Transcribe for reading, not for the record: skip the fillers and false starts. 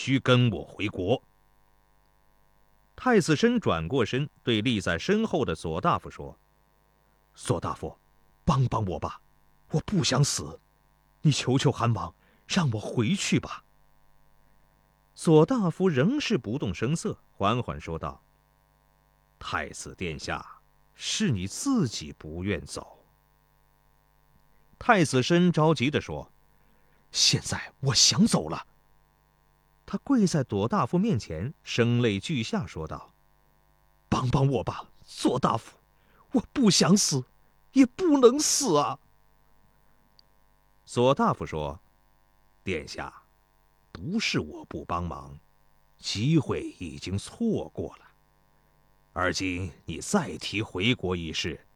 须跟我回国。”太子申转过身，对立在身后的索大夫说：“索大夫，帮帮我吧，我不想死，你求求韩王，让我回去吧。”索大夫仍是不动声色，缓缓说道：“太子殿下，是你自己不愿走。”太子申着急地说：“现在我想走了。”他跪在左大夫面前，声泪俱下说道：“帮帮我吧，左大夫，我不想死，也不能死啊！”左大夫说：“殿下，不是我不帮忙，机会已经错过了。而今你再提回国一事，